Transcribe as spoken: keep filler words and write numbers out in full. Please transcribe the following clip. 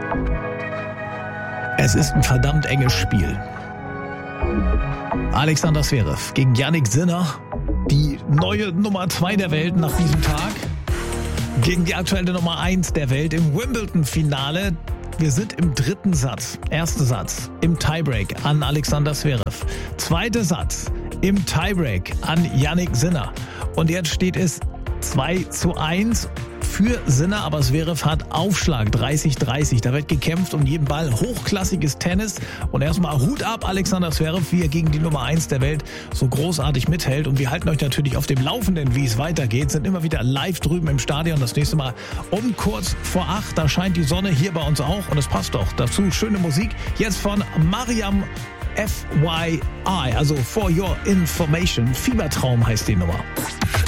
Es ist ein verdammt enges Spiel. Alexander Zverev gegen Jannik Sinner, die neue Nummer zwei der Welt nach diesem Tag, gegen die aktuelle Nummer eins der Welt im Wimbledon-Finale. Wir sind im dritten Satz. Erster Satz im Tiebreak an Alexander Zverev. Zweiter Satz im Tiebreak an Jannik Sinner. Und jetzt steht es zwei zu eins für Sinner, aber Zverev hat Aufschlag dreißig dreißig. Da wird gekämpft um jeden Ball. Hochklassiges Tennis. Und erstmal Hut ab, Alexander Zverev, wie er gegen die Nummer eins der Welt so großartig mithält. Und wir halten euch natürlich auf dem Laufenden, wie es weitergeht. Sind immer wieder live drüben im Stadion. Das nächste Mal um kurz vor acht. Da scheint die Sonne, hier bei uns auch. Und es passt doch dazu. Schöne Musik. Jetzt von Mariam F Y I, also For Your Information. Fiebertraum heißt die Nummer.